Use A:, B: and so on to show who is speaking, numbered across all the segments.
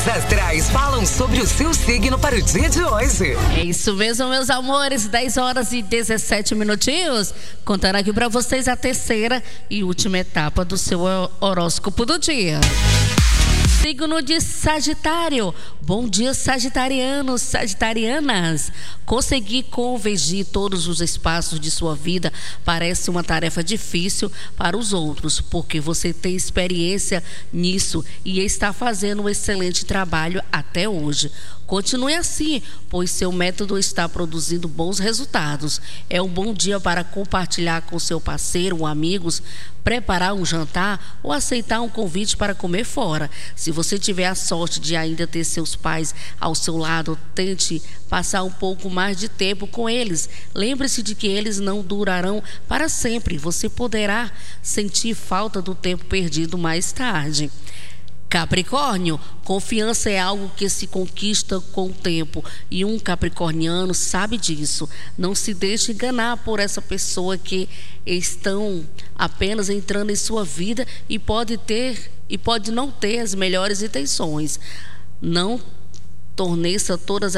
A: Astrais falam sobre o seu signo para o dia de hoje.
B: É isso mesmo, meus amores, 10 horas e 17 minutinhos. Contando aqui para vocês a terceira e última etapa do seu horóscopo do dia. Signo de Sagitário. Bom dia, sagitarianos, sagitarianas. Conseguir convergir todos os espaços de sua vida parece uma tarefa difícil para os outros, porque você tem experiência nisso e está fazendo um excelente trabalho até hoje. Continue assim, pois seu método está produzindo bons resultados. É um bom dia para compartilhar com seu parceiro ou amigos, preparar um jantar ou aceitar um convite para comer fora. Se você tiver a sorte de ainda ter seus pais ao seu lado, tente passar um pouco mais de tempo com eles. Lembre-se de que eles não durarão para sempre. Você poderá sentir falta do tempo perdido mais tarde. Capricórnio, confiança é algo que se conquista com o tempo e um capricorniano sabe disso. Não se deixe enganar por essa pessoa que estão apenas entrando em sua vida e pode não ter as melhores intenções. Não forneça todas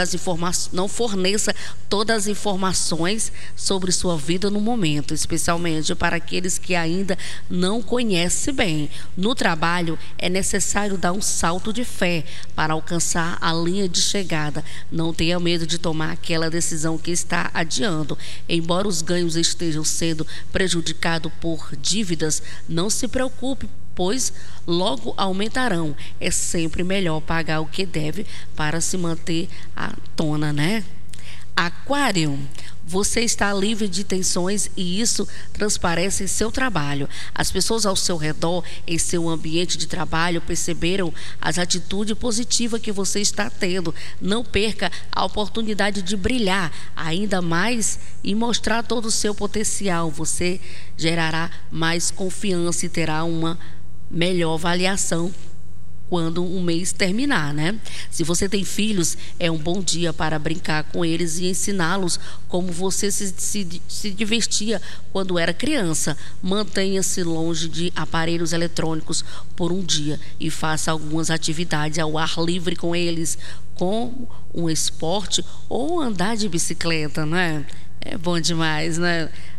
B: as informações sobre sua vida no momento, especialmente para aqueles que ainda não conhecem bem. No trabalho, é necessário dar um salto de fé para alcançar a linha de chegada. Não tenha medo de tomar aquela decisão que está adiando. Embora os ganhos estejam sendo prejudicados por dívidas, não se preocupe, pois logo aumentarão. É sempre melhor pagar o que deve para se manter à tona, né? Aquário, você está livre de tensões e isso transparece em seu trabalho. As pessoas ao seu redor, em seu ambiente de trabalho, perceberam as atitudes positivas que você está tendo. Não perca a oportunidade de brilhar ainda mais e mostrar todo o seu potencial. Você gerará mais confiança e terá uma melhor avaliação quando um mês terminar, né? Se você tem filhos, é um bom dia para brincar com eles e ensiná-los como você se divertia quando era criança. Mantenha-se longe de aparelhos eletrônicos por um dia e faça algumas atividades ao ar livre com eles, como um esporte ou andar de bicicleta, né? É bom demais, né?